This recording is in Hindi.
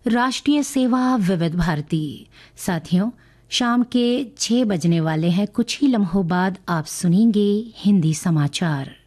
राष्ट्रीय सेवा विविध भारती। साथियों, शाम के 6 बजने वाले हैं। कुछ ही लम्हों बाद आप सुनेंगे हिंदी समाचार।